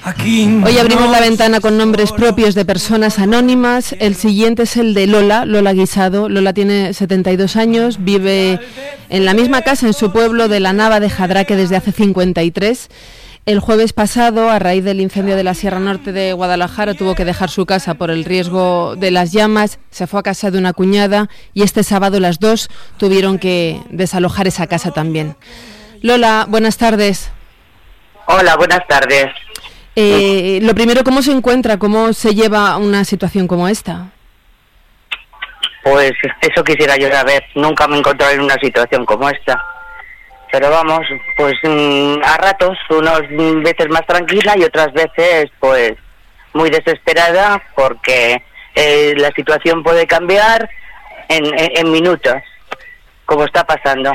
Hoy abrimos la ventana con nombres propios de personas anónimas. El siguiente es el de Lola Guisado. Lola tiene 72 años, vive en la misma casa en su pueblo de la Nava de Jadraque desde hace 53. El jueves pasado, a raíz del incendio de la Sierra Norte de Guadalajara, tuvo que dejar su casa por el riesgo de las llamas. Se fue a casa de una cuñada y este sábado las dos tuvieron que desalojar esa casa también. Lola, buenas tardes. Hola, buenas tardes. Lo primero, ¿cómo se encuentra? ¿Cómo se lleva una situación como esta? Pues eso quisiera yo saber. Nunca me he encontrado en una situación como esta. Pero vamos, pues a ratos, unas veces más tranquila y otras veces pues muy desesperada porque la situación puede cambiar en minutos, como está pasando.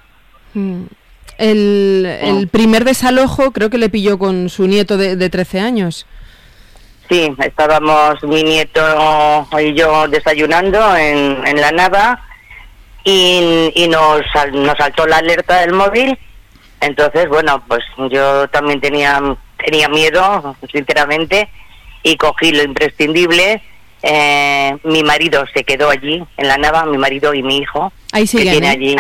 El primer desalojo creo que le pilló con su nieto de 13 años. Sí, estábamos mi nieto y yo desayunando en la Nava y nos saltó la alerta del móvil. Entonces, bueno, pues yo también tenía miedo, sinceramente, y cogí lo imprescindible. Mi marido se quedó allí en la Nava, mi marido y mi hijo. Ahí siguen, que tiene allí.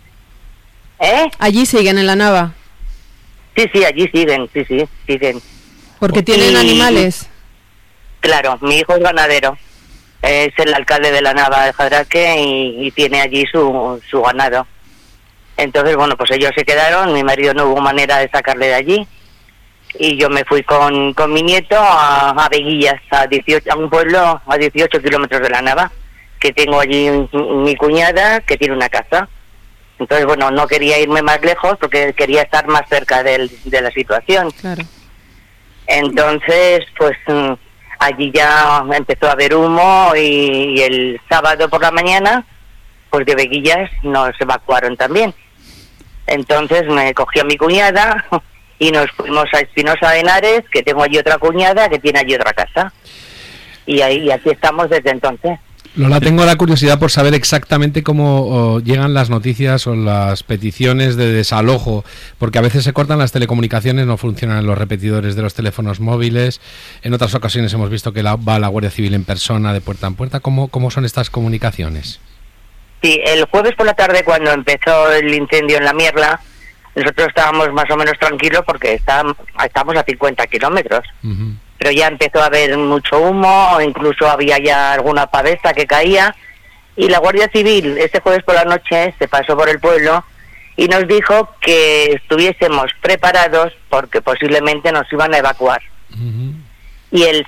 Allí siguen en la Nava. Sí, allí siguen, siguen. Porque tienen animales. Claro, mi hijo es ganadero, es el alcalde de la Nava de Jadraque y tiene allí su ganado. Entonces, bueno, pues ellos se quedaron, mi marido no hubo manera de sacarle de allí y yo me fui con mi nieto a Veguillas, a un pueblo a 18 kilómetros de la Nava, que tengo allí mi cuñada que tiene una casa. Entonces, bueno, no quería irme más lejos porque quería estar más cerca de la situación. Claro. Entonces, pues allí ya empezó a haber humo y el sábado por la mañana, pues de Veguillas nos evacuaron también. Entonces me cogí a mi cuñada y nos fuimos a Espinosa de Henares, que tengo allí otra cuñada que tiene allí otra casa. Y aquí estamos desde entonces. Lola, tengo la curiosidad por saber exactamente cómo llegan las noticias o las peticiones de desalojo, porque a veces se cortan las telecomunicaciones, no funcionan los repetidores de los teléfonos móviles. En otras ocasiones hemos visto que va la Guardia Civil en persona, de puerta en puerta. ¿Cómo son estas comunicaciones? Sí, el jueves por la tarde, cuando empezó el incendio en La Mierla, nosotros estábamos más o menos tranquilos porque estamos a 50 kilómetros. Uh-huh. Pero ya empezó a haber mucho humo, incluso había ya alguna pavesa que caía, y la Guardia Civil este jueves por la noche se pasó por el pueblo y nos dijo que estuviésemos preparados porque posiblemente nos iban a evacuar. Uh-huh. Y el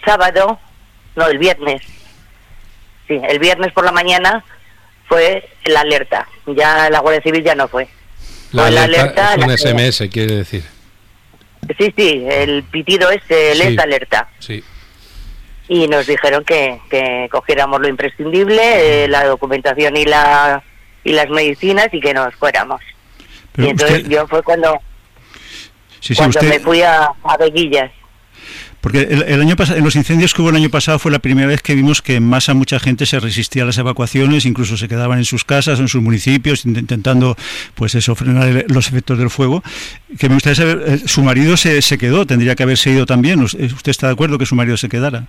viernes por la mañana fue la alerta, ya la Guardia Civil ya no fue. La alerta es un SMS, quiere decir. Sí, el pitido es el alerta. Sí. Y nos dijeron que cogiéramos lo imprescindible, la documentación y las medicinas y que nos fuéramos. Pero y entonces yo fue cuando me fui a Veguillas. Porque el año pasado, en los incendios que hubo el año pasado, fue la primera vez que vimos que en masa mucha gente se resistía a las evacuaciones, incluso se quedaban en sus casas o en sus municipios intentando, pues eso, frenar los efectos del fuego. Que me gustaría saber, su marido se quedó, tendría que haberse ido también. ¿Usted está de acuerdo que su marido se quedara?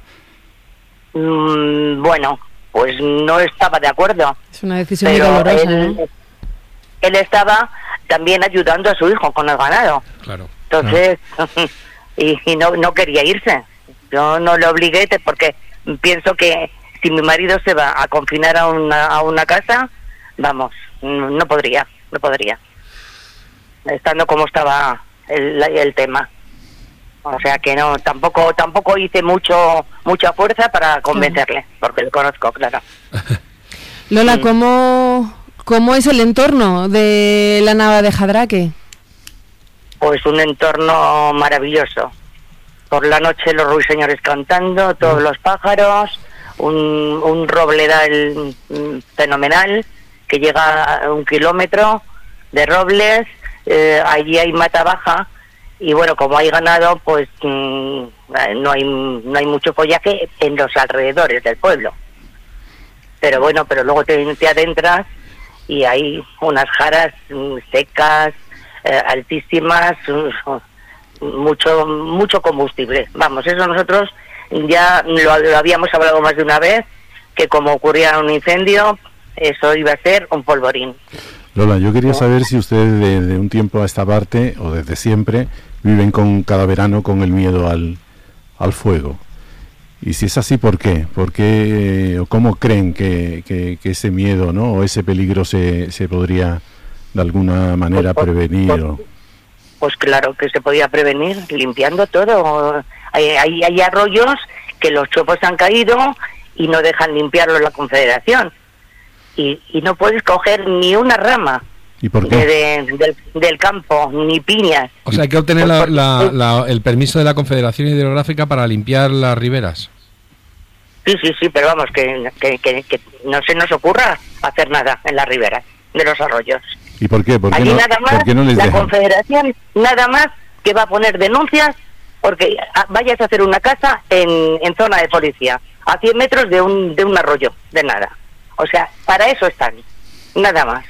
Bueno, pues no estaba de acuerdo. Es una decisión muy dolorosa, ¿no? Él estaba también ayudando a su hijo con el ganado. Claro. Entonces... Y no quería irse. Yo no le obligué porque pienso que si mi marido se va a confinar a una casa, vamos, no podría, estando como estaba el tema. O sea que no, tampoco hice mucha fuerza para convencerle, porque lo conozco, claro. Lola, ¿cómo es el entorno de la Nava de Jadraque? Pues un entorno maravilloso. Por la noche los ruiseñores cantando, todos los pájaros, un robledal fenomenal que llega a 1 kilómetro de robles, allí hay mata baja y bueno, como hay ganado, pues no hay mucho follaje en los alrededores del pueblo. Pero bueno, luego te adentras y hay unas jaras secas, altísimas, mucho combustible. Vamos, eso nosotros ya lo habíamos hablado más de una vez, que como ocurría un incendio, eso iba a ser un polvorín. Lola, yo quería saber si ustedes de un tiempo a esta parte, o desde siempre, viven cada verano con el miedo al fuego. Y si es así, ¿por qué? ¿Por qué o cómo creen que ese miedo, ¿no?, o ese peligro se podría de alguna manera prevenir? Pues claro que se podía prevenir limpiando todo. Hay arroyos que los chopos han caído y no dejan limpiarlo la Confederación. Y no puedes coger ni una rama. ¿Y por qué? Del campo, ni piñas. O sea, hay que obtener el permiso de la Confederación Hidrográfica para limpiar las riberas. Sí, pero vamos, que no se nos ocurra hacer nada en las riberas de los arroyos. ¿Y por qué? ¿Por qué allí no, nada más, ¿por qué no les la dejan? Confederación nada más que va a poner denuncias porque vayas a hacer una casa en zona de policía, a 100 metros de un arroyo, de nada. O sea, para eso están, nada más.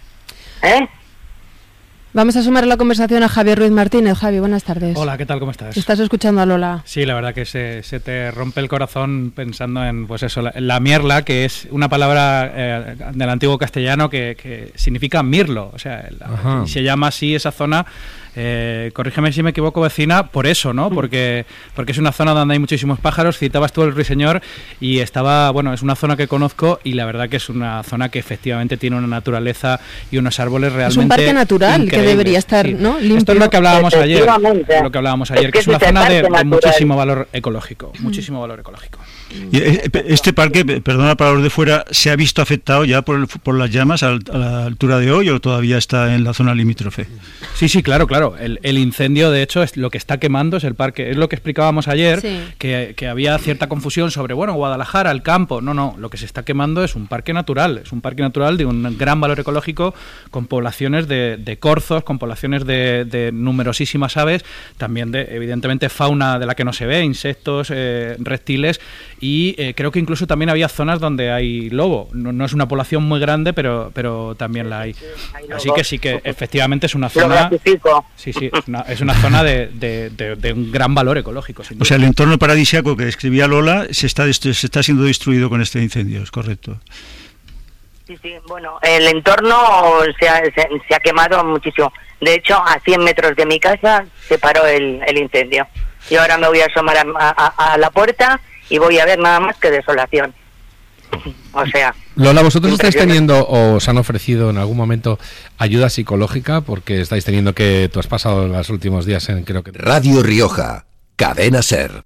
Vamos a sumar la conversación a Javier Ruiz Martínez. Javi, buenas tardes. Hola, ¿qué tal? ¿Cómo estás? ¿Estás escuchando a Lola? Sí, la verdad que se te rompe el corazón pensando en, pues eso, la mierla, que es una palabra del antiguo castellano que significa mirlo. O sea, se llama así esa zona. Corrígeme si me equivoco, vecina, por eso, ¿no? Porque es una zona donde hay muchísimos pájaros. Citabas tú el ruiseñor y es una zona que conozco y la verdad que es una zona que efectivamente tiene una naturaleza y unos árboles realmente es un parque natural increíbles. Que debería estar, sí, ¿no?, limpio. Esto es lo que hablábamos ayer, que es una zona de muchísimo valor ecológico, muchísimo valor ecológico. Y este parque, perdona para los de fuera, ¿se ha visto afectado ya por las llamas a la altura de hoy o todavía está en la zona limítrofe? Sí, claro. El incendio, de hecho, es lo que está quemando, es el parque. Es lo que explicábamos ayer, sí, que había cierta confusión sobre, Guadalajara, el campo. No, lo que se está quemando es un parque natural. Es un parque natural de un gran valor ecológico, con poblaciones de corzos, con poblaciones de numerosísimas aves, también evidentemente, fauna de la que no se ve, insectos, reptiles, y creo que incluso también había zonas donde hay lobo. No es una población muy grande, pero también la hay. Así que sí que efectivamente es una zona... Sí, es una zona de un gran valor ecológico. O sea, el entorno paradisíaco que describía Lola se está siendo destruido con este incendio, ¿es correcto? Sí, bueno, el entorno se ha quemado muchísimo. De hecho, a 100 metros de mi casa se paró el incendio. Y ahora me voy a asomar a la puerta y voy a ver nada más que desolación. O sea... Lola, ¿vosotros estáis teniendo o os han ofrecido en algún momento ayuda psicológica? Porque estáis teniendo tú has pasado los últimos días en, creo que... Radio Rioja, Cadena SER.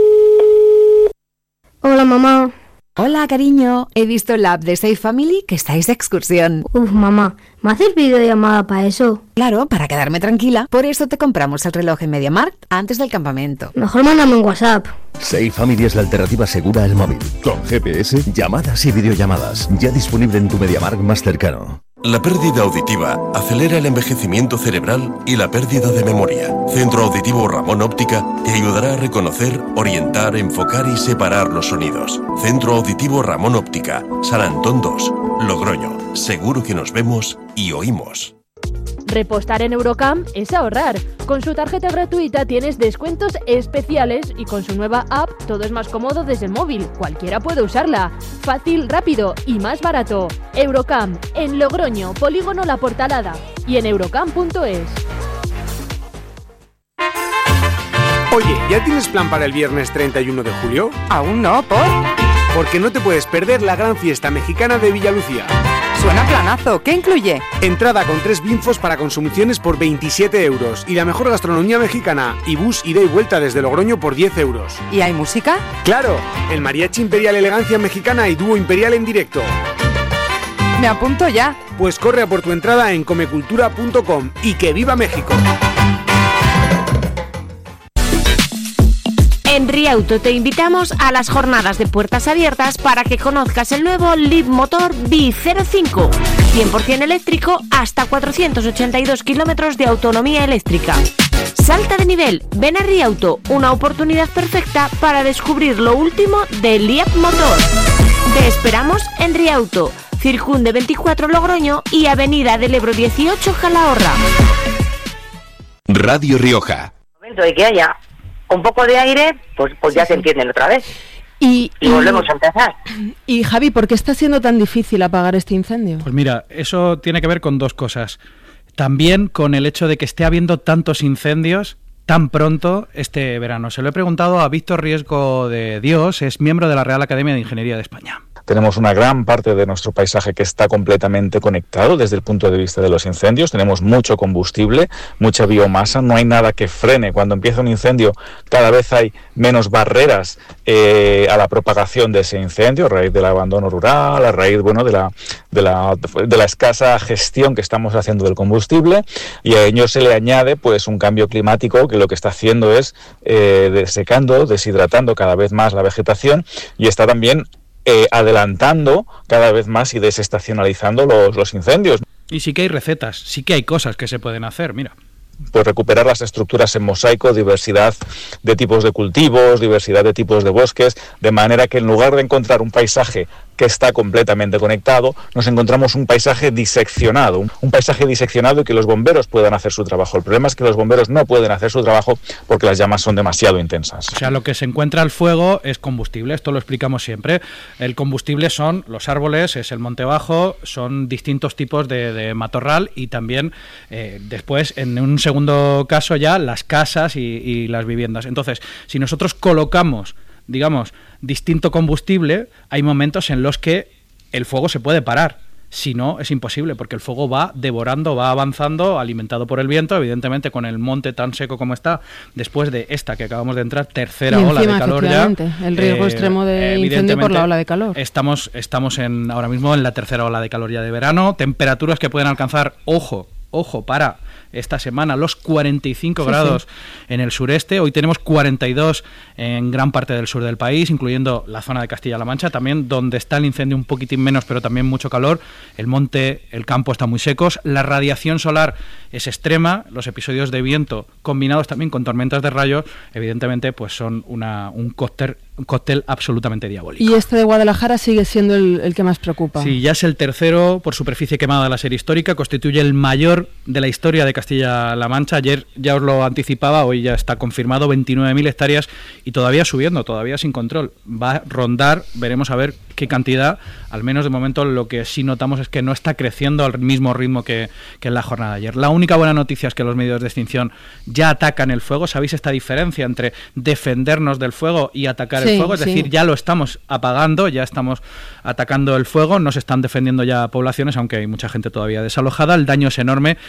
Hola, mamá. Hola, cariño. He visto en la app de Safe Family que estáis de excursión. Mamá, ¿me haces videollamada para eso? Claro, para quedarme tranquila. Por eso te compramos el reloj en MediaMarkt antes del campamento. Mejor mándame un WhatsApp. Safe Family es la alternativa segura al móvil. Con GPS, llamadas y videollamadas. Ya disponible en tu MediaMarkt más cercano. La pérdida auditiva acelera el envejecimiento cerebral y la pérdida de memoria. Centro Auditivo Ramón Óptica te ayudará a reconocer, orientar, enfocar y separar los sonidos. Centro Auditivo Ramón Óptica, San Antón 2, Logroño. Seguro que nos vemos y oímos. Repostar en Eurocam es ahorrar. Con su tarjeta gratuita tienes descuentos especiales y con su nueva app todo es más cómodo desde el móvil. Cualquiera puede usarla. Fácil, rápido y más barato. Eurocam, en Logroño, Polígono La Portalada y en eurocam.es. Oye, ¿ya tienes plan para el viernes 31 de julio? Aún no, ¿por? Porque no te puedes perder la gran fiesta mexicana de Villalucía. Suena planazo. ¿Qué incluye? Entrada con 3 binfos para consumiciones por 27 euros y la mejor gastronomía mexicana y bus ida y vuelta desde Logroño por 10 euros. ¿Y hay música? ¡Claro! El Mariachi Imperial Elegancia Mexicana y Dúo Imperial en directo. Me apunto ya. Pues corre a por tu entrada en comecultura.com y ¡que viva México! En Riauto te invitamos a las jornadas de puertas abiertas para que conozcas el nuevo Leapmotor V05, 100% eléctrico, hasta 482 kilómetros de autonomía eléctrica. Salta de nivel, ven a Riauto, una oportunidad perfecta para descubrir lo último de Leapmotor. Te esperamos en Riauto, Circunde 24 Logroño y Avenida del Ebro 18 Calahorra. Radio Rioja. momento de que haya un poco de aire, pues ya se encienden otra vez. Y volvemos a empezar. Y Javi, ¿por qué está siendo tan difícil apagar este incendio? Pues mira, eso tiene que ver con dos cosas. También con el hecho de que esté habiendo tantos incendios tan pronto este verano. Se lo he preguntado a Víctor Riesgo de Dios, es miembro de la Real Academia de Ingeniería de España. Tenemos una gran parte de nuestro paisaje que está completamente conectado desde el punto de vista de los incendios. Tenemos mucho combustible, mucha biomasa, no hay nada que frene. Cuando empieza un incendio, cada vez hay menos barreras a la propagación de ese incendio, a raíz del abandono rural, a raíz de la escasa gestión que estamos haciendo del combustible, y a ello se le añade pues un cambio climático que lo que está haciendo es desecando, deshidratando cada vez más la vegetación, y está también adelantando cada vez más y desestacionalizando los incendios. Y sí que hay recetas, sí que hay cosas que se pueden hacer, mira. Pues recuperar las estructuras en mosaico, diversidad de tipos de cultivos, diversidad de tipos de bosques, de manera que en lugar de encontrar un paisaje que está completamente conectado, nos encontramos un paisaje diseccionado y que los bomberos puedan hacer su trabajo. El problema es que los bomberos no pueden hacer su trabajo porque las llamas son demasiado intensas. O sea, lo que se encuentra al fuego es combustible, esto lo explicamos siempre. El combustible son los árboles, es el monte bajo, son distintos tipos de matorral, y también después, en un segundo caso ya, las casas y las viviendas. Entonces, si nosotros colocamos, digamos, distinto combustible, hay momentos en los que el fuego se puede parar. Si no, es imposible, porque el fuego va devorando, va avanzando, alimentado por el viento, evidentemente con el monte tan seco como está, después de esta que acabamos de entrar, tercera ola de calor ya. El riesgo extremo de incendio por la ola de calor. Estamos ahora mismo en la tercera ola de calor ya de verano, temperaturas que pueden alcanzar, ojo, para esta semana los 45 grados en el sureste. Hoy tenemos 42 en gran parte del sur del país, incluyendo la zona de Castilla-La Mancha, también donde está el incendio un poquitín menos, pero también mucho calor. El monte, el campo están muy secos, la radiación solar es extrema, los episodios de viento combinados también con tormentas de rayos, evidentemente pues son un cóctel absolutamente diabólico. Y este de Guadalajara sigue siendo el que más preocupa. Sí, ya es el tercero por superficie quemada de la serie histórica, constituye el mayor de la historia de Castilla-La Mancha. Ayer ya os lo anticipaba, hoy ya está confirmado, 29.000 hectáreas y todavía subiendo, todavía sin control. Va a rondar, veremos a ver qué cantidad, al menos de momento lo que sí notamos es que no está creciendo al mismo ritmo que en la jornada de ayer. La única buena noticia es que los medios de extinción ya atacan el fuego. ¿Sabéis esta diferencia entre defendernos del fuego y atacar el fuego? Es decir, ya lo estamos apagando, ya estamos atacando el fuego, no se están defendiendo ya poblaciones, aunque hay mucha gente todavía desalojada, el daño es enorme.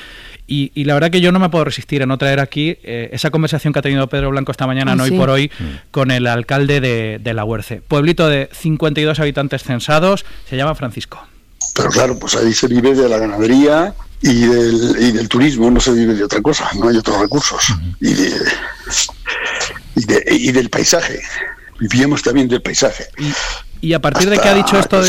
Y la verdad que yo no me puedo resistir a no traer aquí esa conversación que ha tenido Pedro Blanco esta mañana, Hoy por Hoy, con el alcalde de Laguerce. Pueblito de 52 habitantes censados, se llama Francisco. Pero claro, pues ahí se vive de la ganadería y del turismo, no se vive de otra cosa, no hay otros recursos. Y del paisaje. Vivíamos también del paisaje. Y a partir de que ha dicho esto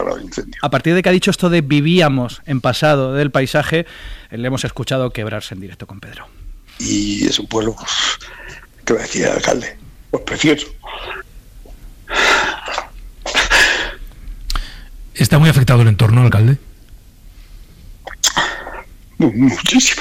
de vivíamos en pasado del paisaje, le hemos escuchado quebrarse en directo con Pedro. Y es un pueblo, pues, ¿qué decía el alcalde? Pues precioso. ¿Está muy afectado el entorno, alcalde? Muchísimo.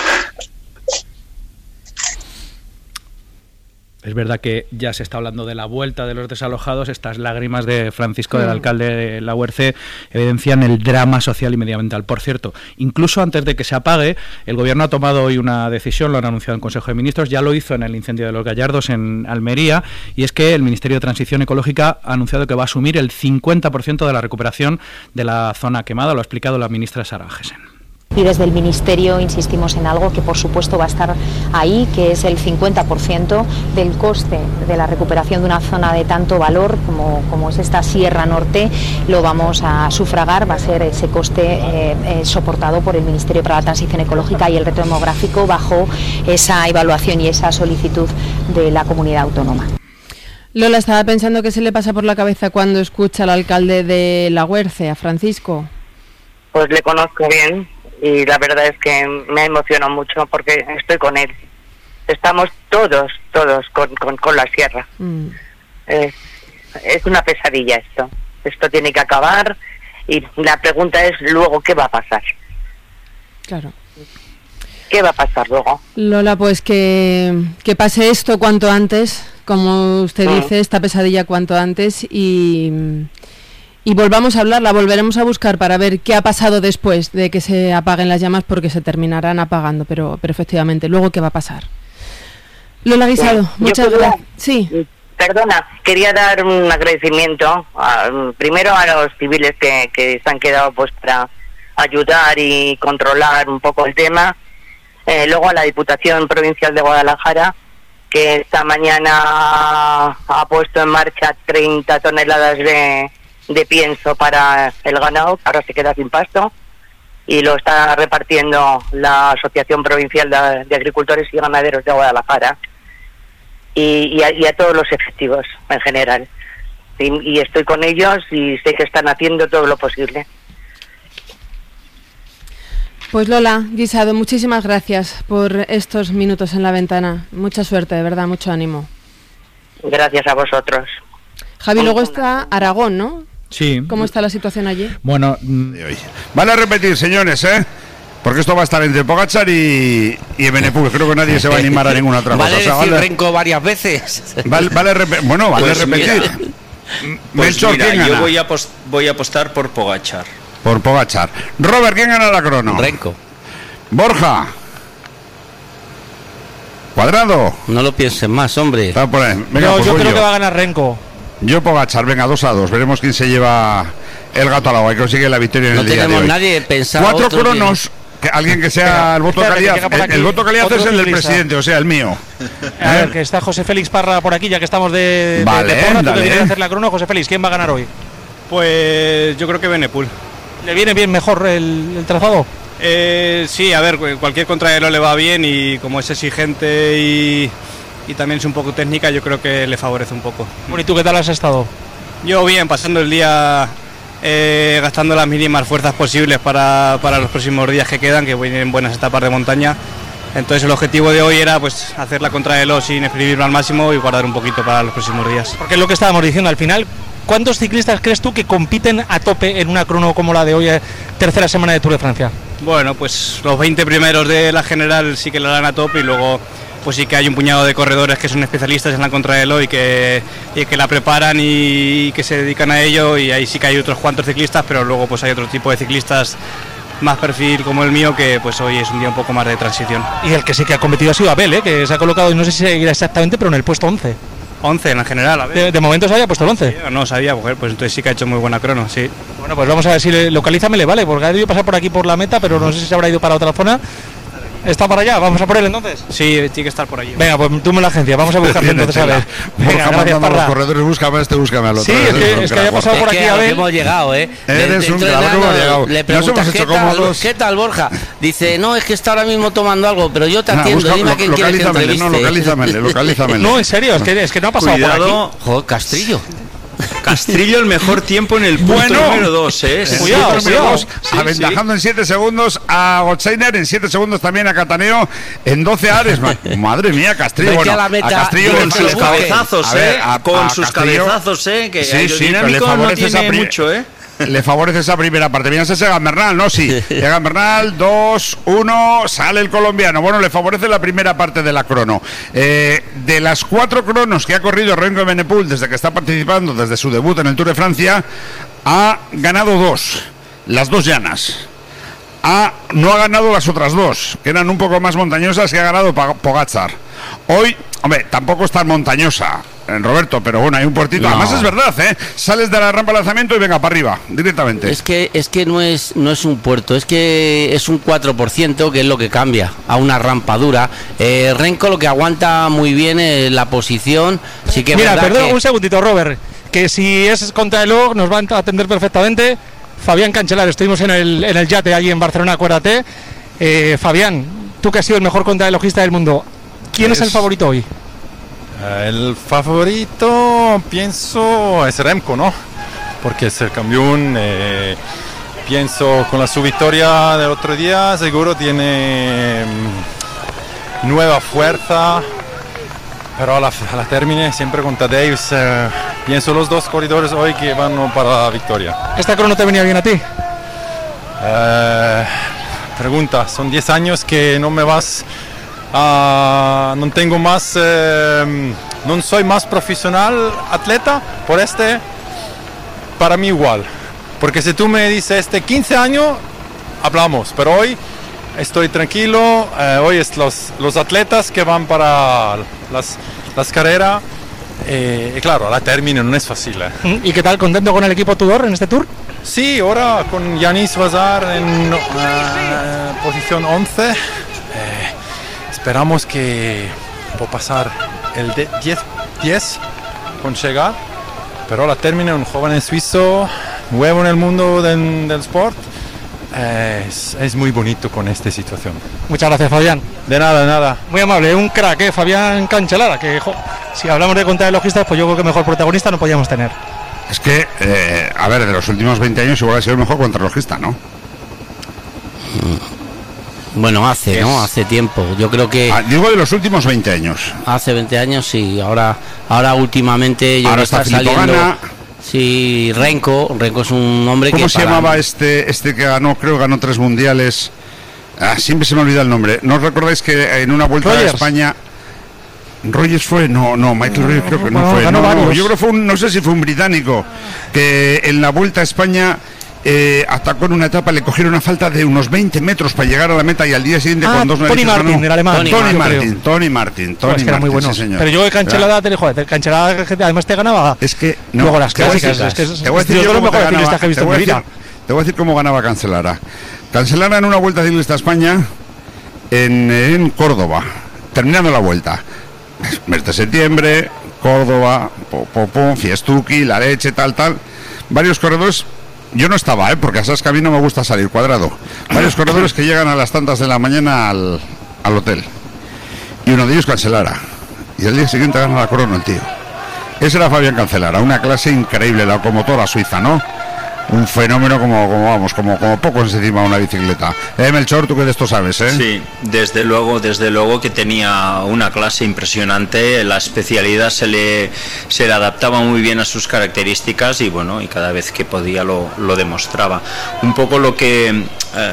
Es verdad que ya se está hablando de la vuelta de los desalojados. Estas lágrimas de Francisco, del alcalde de Laguerce, evidencian el drama social y medioambiental. Por cierto, incluso antes de que se apague, el Gobierno ha tomado hoy una decisión, lo han anunciado en Consejo de Ministros, ya lo hizo en el incendio de Los Gallardos en Almería, y es que el Ministerio de Transición Ecológica ha anunciado que va a asumir el 50% de la recuperación de la zona quemada, lo ha explicado la ministra Sara Gesen. Y desde el Ministerio insistimos en algo que por supuesto va a estar ahí, que es el 50% del coste de la recuperación de una zona de tanto valor como es esta Sierra Norte, lo vamos a sufragar, va a ser ese coste soportado por el Ministerio para la Transición Ecológica y el Reto Demográfico bajo esa evaluación y esa solicitud de la comunidad autónoma. Lola, estaba pensando qué se le pasa por la cabeza cuando escucha al alcalde de Laguerce, a Francisco. Pues le conozco bien. Y la verdad es que me emociona mucho porque estoy con él. Estamos todos con la sierra. Es una pesadilla esto. Esto tiene que acabar y la pregunta es luego qué va a pasar. Claro. ¿Qué va a pasar luego? Lola, pues que pase esto cuanto antes, como usted dice, esta pesadilla cuanto antes y volvamos a hablar, la volveremos a buscar para ver qué ha pasado después de que se apaguen las llamas, porque se terminarán apagando, pero efectivamente, luego qué va a pasar. Lola Guisado, muchas gracias. Sí. Perdona, quería dar un agradecimiento primero a los civiles que se han quedado pues para ayudar y controlar un poco el tema, luego a la Diputación Provincial de Guadalajara, que esta mañana ha puesto en marcha 30 toneladas de pienso para el ganado, que ahora se queda sin pasto, y lo está repartiendo la Asociación Provincial de Agricultores y Ganaderos de Guadalajara, y a todos los efectivos en general. Y estoy con ellos y sé que están haciendo todo lo posible. Pues Lola Guisado, muchísimas gracias por estos minutos en la ventana. Mucha suerte, de verdad, mucho ánimo. Gracias a vosotros. Javi, luego está Aragón, ¿no? Sí. ¿Cómo está la situación allí? Bueno, vale a repetir, señores, porque esto va a estar entre Pogačar y Evenepoel. Creo que nadie se va a animar a ninguna otra cosa. Vale decir Renko varias veces. Vale repetir. Melchor, mira, yo voy a apostar por Pogačar. Por Pogačar. Robert, ¿quién gana la crono? Renko. Borja. Cuadrado. No lo pienses más, hombre. Venga, yo creo que va a ganar Renko. Yo Pogačar, venga, 2-2. Veremos quién se lleva el gato al agua y consigue la victoria en el día de hoy. No tenemos nadie pensado. 4 cronos. Alguien que sea el voto calidad. El voto calidad es el del presidente, o sea, el mío. A ver, que está José Félix Parra por aquí, ya que estamos de porra. ¿Tú quieres hacer la crono, José Félix? ¿Quién va a ganar hoy? Pues yo creo que Evenepoel. ¿Le viene bien mejor el trazado? Sí, a ver, cualquier contrarreloj le va bien, y como es exigente y también es un poco técnica, yo creo que le favorece un poco. Bueno, ¿y tú qué tal has estado? Yo bien, pasando el día gastando las mínimas fuerzas posibles para los próximos días que quedan, que vienen buenas etapas de montaña. Entonces el objetivo de hoy era pues hacer la contrarreloj sin exprimirlo al máximo y guardar un poquito para los próximos días. Porque es lo que estábamos diciendo al final. ¿Cuántos ciclistas crees tú que compiten a tope en una crono como la de hoy, tercera semana de Tour de Francia? Bueno, pues los 20 primeros de la general sí que la dan a tope, y luego pues sí que hay un puñado de corredores que son especialistas en la contrarreloj y que la preparan y que se dedican a ello, y ahí sí que hay otros cuantos ciclistas, pero luego pues hay otro tipo de ciclistas más perfil como el mío, que pues hoy es un día un poco más de transición. Y el que sí que ha competido ha sido Abel, que se ha colocado, y no sé si seguirá exactamente, pero en el puesto 11. 11 en la general, a ver. De momento se había puesto el 11. Sí, no sabía, pues entonces sí que ha hecho muy buena crono, sí. Bueno, pues vamos a ver si localízame le vale, porque ha debido pasar por aquí por la meta, pero no sé si se habrá ido para otra zona. ¿Está para allá? ¿Vamos a por él entonces? Sí, tiene que estar por allí. Venga, pues tú me la agencia, vamos a buscarle entonces a ver. Venga, gracias, Parra. Los corredores, búscame a este, búscame al otro. Sí, es que haya pasado por aquí a ver. Hemos llegado, Eres un crack, hemos llegado. Le preguntas, ¿qué tal, Borja? Dice, no, es que está ahora mismo tomando algo, pero yo te atiendo, dime a quién quieres que entreviste. Localízamele. No, en serio, es que no ha pasado por aquí. Joder, Castrillo. Castrillo el mejor tiempo en el punto número 2, Cuidado. Aventajando en 7 segundos a Gotzeiner, en 7 segundos también a Cataneo, en 12 Ares. Madre mía, Castrillo. Bueno, a Castrillo con sus cabezazos, con sus cabezazos, que aerodinámico no tiene mucho, Le favorece esa primera parte. Bien, ese Egan Bernal, ¿no? Sí. Egan Bernal, 2-1, sale el colombiano. Bueno, le favorece la primera parte de la crono. De las 4 cronos que ha corrido Renko Evenepoel desde que está participando, desde su debut en el Tour de Francia, ha ganado 2, las 2 llanas. No ha ganado las otras 2, que eran un poco más montañosas, que ha ganado Pogačar. Hoy, hombre, tampoco es tan montañosa, Roberto, pero bueno, hay un puertito. No. Además es verdad, sales de la rampa de lanzamiento y venga para arriba, directamente. Es que no es un puerto, es que es un 4%, que es lo que cambia a una rampa dura. Renko lo que aguanta muy bien es la posición. Sí que mira, perdón, un segundito, Robert, que si es contrarreloj nos van a atender perfectamente. Fabián Cancelar, estuvimos en el yate allí en Barcelona, acuérdate. Fabián, tú que has sido el mejor contrarrelojista del mundo, ¿quién es el favorito hoy? El favorito, pienso, es Remco, ¿no? Porque es el campeón. Pienso con su victoria del otro día, seguro tiene nueva fuerza. Pero a la termine siempre con Tadej. Pienso los 2 corredores hoy que van para la victoria. ¿Esta crono te venía bien a ti? pregunta. Son 10 años que no me vas no tengo más, no soy más profesional atleta por para mí igual. Porque si tú me dices 15 años, hablamos, pero hoy estoy tranquilo, hoy es los atletas que van para las carreras, y claro, la término no es fácil. ¿Y qué tal, contento con el equipo Tudor en este Tour? Sí, ahora con Yanis Vazar en posición 11, esperamos que pueda pasar el 10 con llegar, pero la término un joven suizo, nuevo en el mundo del sport. Es muy bonito con esta situación. Muchas gracias, Fabián. De nada. Muy amable, un crack, Fabián Cancellara, que si hablamos de contrarrelojistas, pues yo creo que mejor protagonista no podíamos tener. Es que, a ver, de los últimos 20 años igual ha sido el mejor contrarrelojista, ¿no? Bueno, hace tiempo. Yo creo que... digo de los últimos 20 años. Hace 20 años, sí. Ahora últimamente... Ahora está saliendo... Sí, Renko es un hombre que... ¿Cómo se llamaba este que ganó? Creo que ganó 3 mundiales. Siempre se me olvida el nombre. ¿No os recordáis que en una vuelta a España... Rogers fue? No, Michael Rogers creo que no fue. Yo creo que fue no sé si fue un británico, que en la vuelta a España atacó en una etapa, le cogieron una falta de unos 20 metros para llegar a la meta y al día siguiente con 2 Tony Martin, el alemán. Tony Martin, era muy bueno. Sí, pero yo de Cancellara además te ganaba. Es que luego las clásicas, te voy a decir cómo ganaba Cancellara. Cancellara en una vuelta ciclista a España en Córdoba, terminando la vuelta. Mes de septiembre, Córdoba, Fiestuki, La Leche, tal. Varios corredores. Yo no estaba, porque sabes que a mí no me gusta salir cuadrado. Varios corredores que llegan a las tantas de la mañana al hotel. Y uno de ellos Cancellara. Y al día siguiente gana la crono el tío. Ese era Fabián Cancellara, una clase increíble, la locomotora suiza, ¿no? Un fenómeno como pocos encima de una bicicleta. Melchor, tú que de esto sabes, ¿eh? Sí, desde luego que tenía una clase impresionante, la especialidad se le adaptaba muy bien a sus características y bueno, y cada vez que podía lo demostraba. Un poco lo que,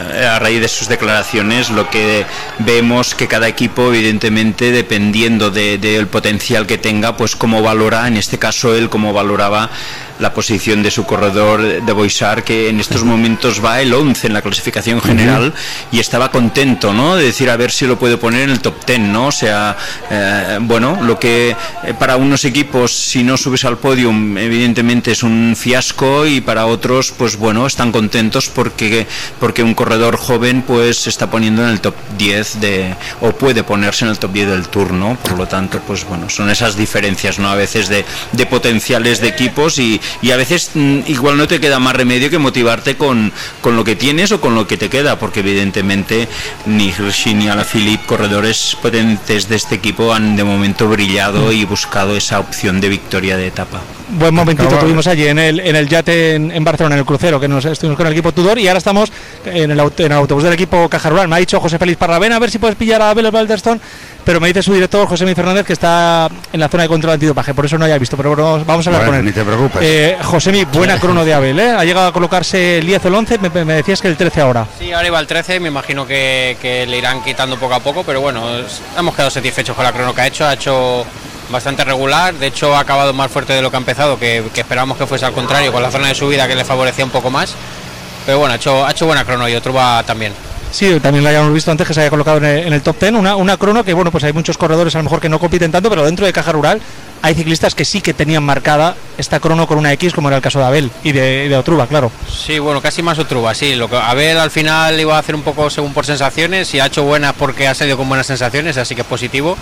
a raíz de sus declaraciones, lo que vemos que cada equipo, evidentemente, dependiendo del potencial que tenga, pues cómo valora, en este caso él cómo valoraba la posición de su corredor de Boixar, que en estos momentos va el 11 en la clasificación general, y estaba contento, ¿no?, de decir a ver si lo puede poner en el top 10, ¿no? O sea, bueno, lo que para unos equipos, si no subes al podium, evidentemente es un fiasco, y para otros, pues bueno, están contentos porque un corredor joven pues se está poniendo en el top 10 o puede ponerse en el top 10 del Tour, ¿no? Por lo tanto, pues bueno, son esas diferencias, ¿no?, a veces de potenciales de equipos, y a veces igual no te queda más remedio que motivarte con lo que tienes o con lo que te queda, porque evidentemente ni Hirschi ni Alaphilippe, corredores potentes de este equipo, han de momento brillado y buscado esa opción de victoria de etapa. Buen momentito tuvimos allí en el yate en Barcelona, en el crucero, que nos estuvimos con el equipo Tudor, y ahora estamos en el autobús del equipo Caja Rural. Me ha dicho José Félix Parra, ven a ver si puedes pillar a Abel Balderstone, pero me dice su director José Miguel Fernández que está en la zona de control antidopaje, por eso no haya visto, pero bueno, vamos a hablar con él. Ni te preocupes. José Miguel, buena crono de Abel, ¿eh? Ha llegado a colocarse el 10 o el 11, me decías que el 13 ahora. Sí, ahora iba el 13, me imagino que le irán quitando poco a poco, pero bueno, hemos quedado satisfechos con la crono que ha hecho bastante regular, de hecho ha acabado más fuerte de lo que ha empezado, que esperábamos que fuese al contrario, con la zona de subida que le favorecía un poco más, pero bueno, ha hecho buena crono, y otro va también. Sí, también lo habíamos visto antes, que se había colocado en el top 10, una crono que bueno, pues hay muchos corredores a lo mejor que no compiten tanto, pero dentro de Caja Rural hay ciclistas que sí que tenían marcada esta crono con una X, como era el caso de Abel y de Otruba, claro. Sí, bueno, casi más Otruba, sí. Lo que Abel al final iba a hacer un poco según por sensaciones, y ha hecho buenas porque ha salido con buenas sensaciones, así que es positivo.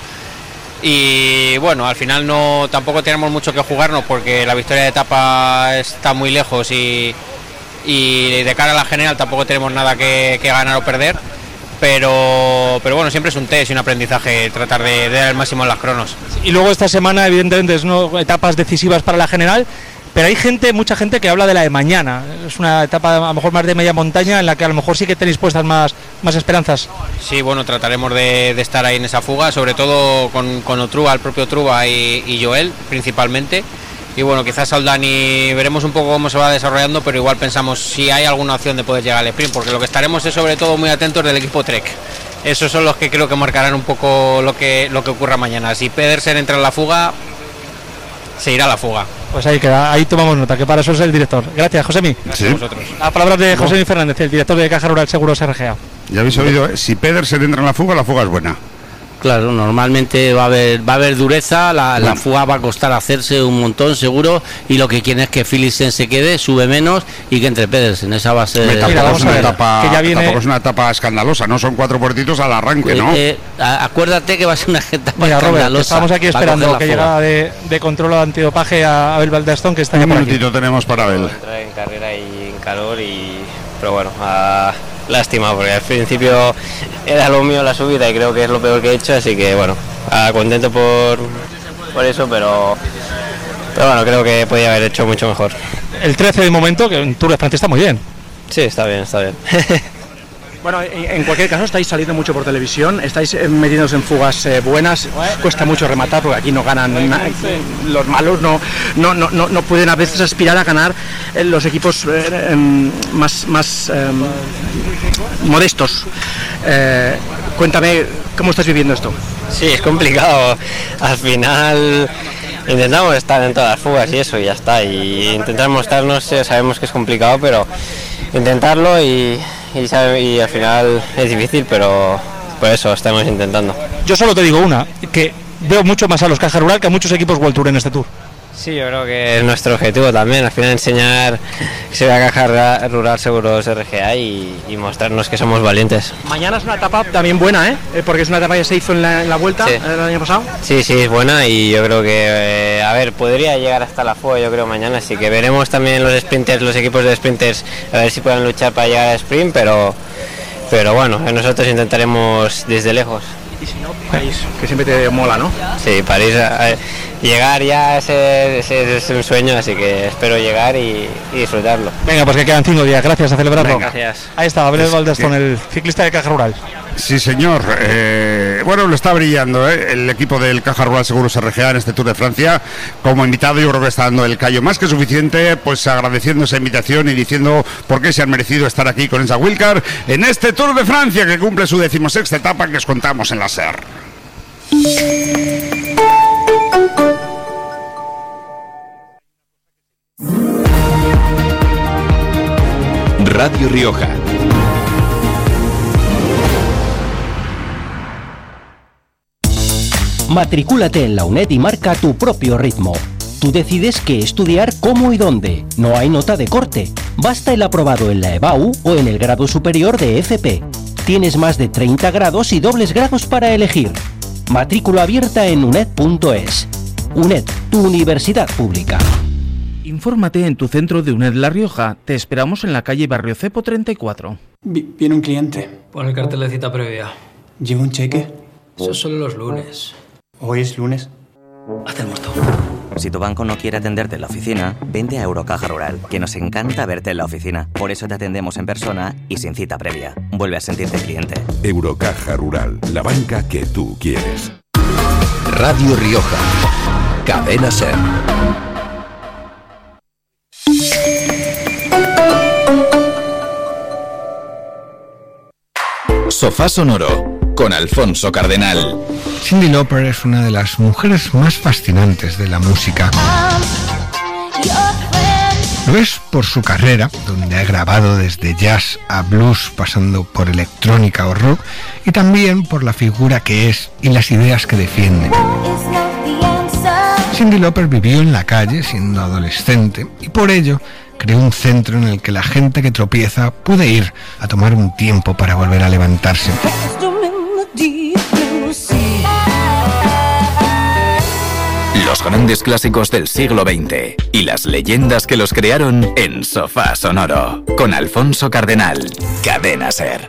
Y bueno, al final tampoco tenemos mucho que jugarnos, porque la victoria de etapa está muy lejos, y de cara a la general tampoco tenemos nada que ganar o perder, pero bueno, siempre es un test y un aprendizaje tratar de dar el máximo en las cronos. Y luego esta semana evidentemente es etapas decisivas para la general, pero hay mucha gente que habla de la de mañana. Es una etapa a lo mejor más de media montaña, en la que a lo mejor sí que tenéis puestas más esperanzas. Sí, bueno, trataremos de estar ahí en esa fuga, sobre todo con Otruba, el propio Otruba y Joel principalmente. y bueno, quizás Aldani veremos un poco cómo se va desarrollando, pero igual pensamos si hay alguna opción de poder llegar al sprint, porque lo que estaremos es sobre todo muy atentos del equipo Trek. Esos son los que creo que marcarán un poco lo que ocurra mañana. Si Pedersen entra en la fuga, se irá a la fuga. Pues ahí queda, ahí tomamos nota, que para eso es el director. Gracias, Josemi. Sí. A vosotros. La palabra de Josemi Fernández, el director de Caja Rural Seguros RGA. Ya habéis oído, si Pedersen entra en la fuga es buena. Claro, normalmente va a haber dureza, la fuga va a costar hacerse un montón seguro, y lo que quieren es que Philipsen se quede, sube menos y que entre Pedersen. Esa va a ser... Tampoco es una etapa escandalosa, no son 4 puertitos al arranque, ¿no? Acuérdate que va a ser una etapa escandalosa. Robert, estamos aquí esperando que llegada de control antidopaje a Abel Valdestón, que está un minutito tenemos para Abel. Entrar en carrera y en calor, pero bueno, lástima, porque al principio era lo mío la subida y creo que es lo peor que he hecho, así que bueno, contento por eso, pero bueno, creo que podía haber hecho mucho mejor. El 13 de momento, que en Tour de Francia está muy bien. Sí, está bien. Bueno, en cualquier caso estáis saliendo mucho por televisión, estáis metidos en fugas buenas, cuesta mucho rematar porque aquí no ganan los malos, no pueden a veces aspirar a ganar los equipos más modestos. Cuéntame, ¿cómo estás viviendo esto? Sí, es complicado. Al final intentamos estar en todas las fugas y eso, y ya está. Y intentar mostrarnos, sabemos que es complicado, pero intentarlo y al final es difícil, pero por eso estamos intentando. Yo solo te digo una, que veo mucho más a los Caja Rural que a muchos equipos World Tour en este Tour. Sí, yo creo que es nuestro objetivo también, al final enseñar que se ve a Caja Rural Seguros RGA y mostrarnos que somos valientes. Mañana es una etapa también buena, porque es una etapa que se hizo en la Vuelta, sí, el año pasado. Sí, es buena, y yo creo que, podría llegar hasta la fuga, yo creo, mañana, así que veremos también los sprinters, los equipos de sprinters, a ver si pueden luchar para llegar al sprint, pero bueno, nosotros intentaremos desde lejos. Y si no, París, que siempre te mola, ¿no? Sí, París, llegar ya ese es un sueño, así que espero llegar y disfrutarlo. Venga, pues que quedan 5 días, gracias, a celebrarlo. Venga, gracias. Ahí está, Abel Valdestón, el ciclista de Caja Rural. Sí, señor. Bueno, lo está brillando el equipo del Caja Rural Seguros RGA en este Tour de Francia. Como invitado, yo creo que está dando el callo más que suficiente, pues agradeciendo esa invitación y diciendo por qué se han merecido estar aquí con esa Wildcard en este Tour de Francia, que cumple su 16ª etapa, que os contamos en la SER. Radio Rioja. Matricúlate en la UNED y marca tu propio ritmo. Tú decides qué estudiar, cómo y dónde. No hay nota de corte. Basta el aprobado en la EBAU o en el grado superior de FP. Tienes más de 30 grados y dobles grados para elegir. Matrícula abierta en uned.es. UNED, tu universidad pública. Infórmate en tu centro de UNED La Rioja. Te esperamos en la calle Barrio Cepo 34. Viene un cliente. Pon el cartel de cita previa. ¿Lleva un cheque? Eso es solo los lunes. ¿Hoy es lunes? Haz el muerto. Si tu banco no quiere atenderte en la oficina, vente a Eurocaja Rural, que nos encanta verte en la oficina. Por eso te atendemos en persona y sin cita previa. Vuelve a sentirte cliente. Eurocaja Rural, la banca que tú quieres. Radio Rioja. Cadena SER. Sofá Sonoro con Alfonso Cardenal. Cyndi Lauper es una de las mujeres más fascinantes de la música. Lo es por su carrera, donde ha grabado desde jazz a blues, pasando por electrónica o rock, y también por la figura que es y las ideas que defiende. Cyndi Lauper vivió en la calle siendo adolescente y por ello creó un centro en el que la gente que tropieza puede ir a tomar un tiempo para volver a levantarse. Los grandes clásicos del siglo XX y las leyendas que los crearon en Sofá Sonoro con Alfonso Cardenal. Cadena SER.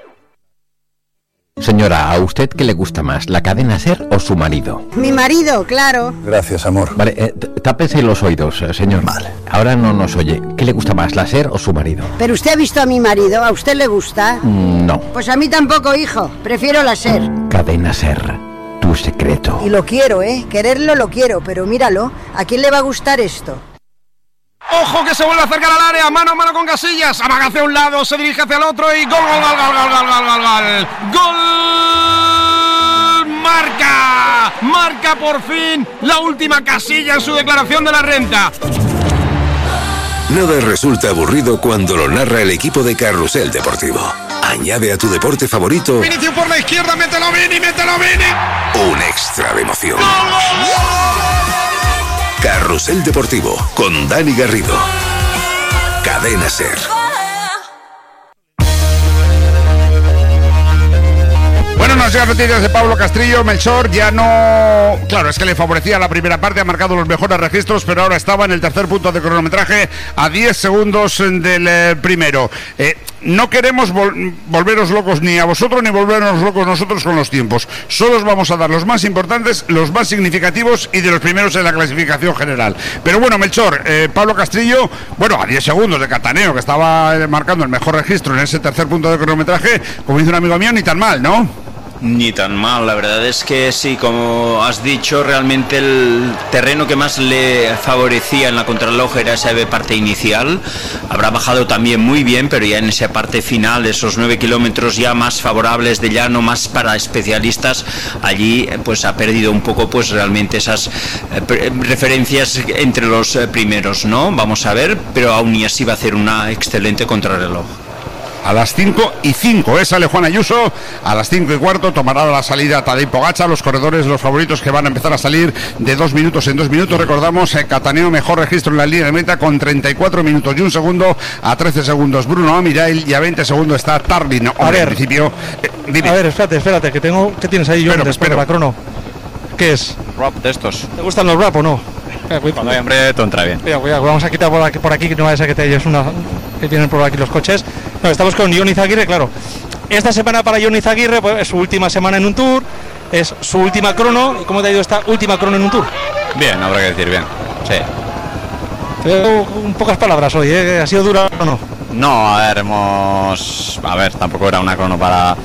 Señora, ¿a usted qué le gusta más, la cadena SER o su marido? Mi marido, claro. Gracias, amor. Vale, tápese los oídos, señor. Vale. Ahora no nos oye. ¿Qué le gusta más, la SER o su marido? ¿Pero usted ha visto a mi marido? ¿A usted le gusta? No. Pues a mí tampoco, hijo. Prefiero la SER. Cadena SER, tu tu secreto. Y lo quiero, quererlo lo quiero, pero míralo, ¿a quién le va a gustar esto? ¡Ojo que se vuelve a acercar al área! ¡Mano a mano con Casillas! Amaga hacia un lado, se dirige hacia el otro y ¡gol, gol, gol, gol, gol, gol, gol, gol! ¡Gol! ¡Marca! ¡Marca por fin la última Casilla en su declaración de la renta! Nada resulta aburrido cuando lo narra el equipo de Carrusel Deportivo. Añade a tu deporte favorito Vinicius por la izquierda, mételo Vini, un extra de emoción. Carrusel Deportivo con Dani Garrido. Cadena SER. Bueno, nos llegan noticias de Pablo Castrillo. Melchor ya no... Claro, es que le favorecía la primera parte, ha marcado los mejores registros, pero ahora estaba en el tercer punto de cronometraje a 10 segundos del primero. No queremos volveros locos ni a vosotros ni volvernos locos nosotros con los tiempos. Solo os vamos a dar los más importantes, los más significativos y de los primeros en la clasificación general. Pero bueno, Melchor, Pablo Castrillo, bueno, a 10 segundos de Cataneo, que estaba marcando el mejor registro en ese tercer punto de cronometraje, como dice un amigo mío, ni tan mal, ¿no? Ni tan mal, la verdad es que sí, como has dicho, realmente el terreno que más le favorecía en la contrarreloj era esa parte inicial. Habrá bajado también muy bien, pero ya en esa parte final, esos 9 kilómetros ya más favorables de llano, más para especialistas, allí pues ha perdido un poco pues realmente esas referencias entre los primeros, ¿no? Vamos a ver, pero aún y así va a hacer una excelente contrarreloj. A las 5:05 sale Juan Ayuso, a las 5:15 tomará la salida Tadej Pogačar, los corredores, los favoritos que van a empezar a salir de 2 minutos en 2 minutos. Recordamos, Cataneo mejor registro en la línea de meta con 34 minutos y 1 segundo, a 13 segundos Bruno Amirail y a 20 segundos está Tarlin. A ver, en principio, dime. A ver, espérate, que tengo... ¿Qué tienes ahí, John, después de la crono? ¿Qué es? Rap de estos. ¿Te gustan los rap o no? Cuando hay hambre, todo entra bien. Cuidado, vamos a quitar por aquí que no vaya a ser que te lleves una... que tienen por aquí los coches. No, estamos con Jon Izaguirre, claro. Esta semana para Jon Izaguirre pues, es su última semana en un Tour, es su última crono. ¿Y cómo te ha ido esta última crono en un Tour? Bien, habrá que decir bien, sí. Te veo con pocas palabras hoy, ¿eh? ¿Ha sido dura o no? No, a ver, tampoco era una crono para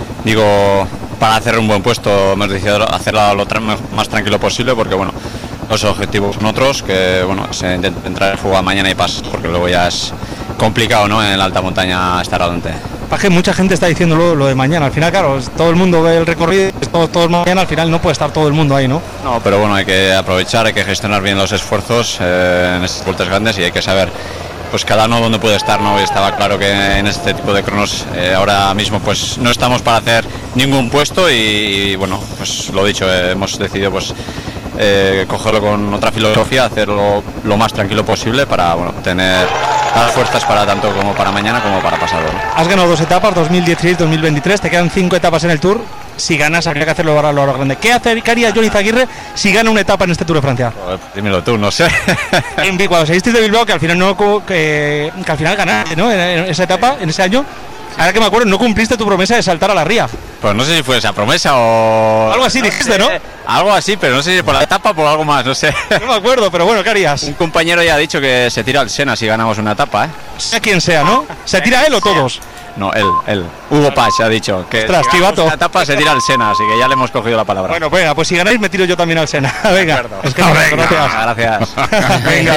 hacer un buen puesto. Hemos decidido hacerla lo más tranquilo posible porque, bueno, los objetivos son otros, que, bueno, es entrar en juego mañana y pasar, porque luego ya es complicado, ¿no? En la alta montaña estar adelante. Paje, mucha gente está diciendo lo de mañana. Al final, claro, todo el mundo ve el recorrido, todos mañana, al final no puede estar todo el mundo ahí, ¿no? No, pero bueno, hay que aprovechar, hay que gestionar bien los esfuerzos en estas vueltas grandes y hay que saber pues cada uno dónde puede estar, ¿no? Y estaba claro que en este tipo de cronos ahora mismo pues no estamos para hacer ningún puesto y bueno, pues lo dicho, hemos decidido pues cogerlo con otra filosofía, hacerlo lo más tranquilo posible para, bueno, tener las fuerzas para tanto como para mañana como para pasado, ¿no? Has ganado 2 etapas, 2016-2023, te quedan 5 etapas en el Tour. Si ganas, habría que hacerlo ahora lo grande. ¿Qué haría Jon Izaguirre si gana una etapa en este Tour de Francia? Dímelo tú, no sé. Cuando saliste de Bilbao, que al final que al final ganaste, ¿no? En esa etapa, en ese año. Ahora que me acuerdo, no cumpliste tu promesa de saltar a la ría. Pues no sé si fue esa promesa o... Algo así dijiste, ¿no? Algo así, pero no sé si por la etapa o por algo más, no sé. No me acuerdo, pero bueno, ¿qué harías? Un compañero ya ha dicho que se tira al Sena si ganamos una etapa, ¿eh? Sea quien sea, ¿no? ¿Se tira él o todos? No, él. Hugo Pach ha dicho que ostras, si ganamos una etapa se tira al Sena, así que ya le hemos cogido la palabra. Bueno, venga, pues si ganáis me tiro yo también al Sena. Venga, es que gracias. Venga.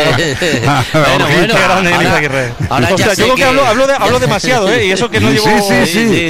Bueno, ostras, yo creo que hablo demasiado, ¿eh? Y eso que no llevo... Sí.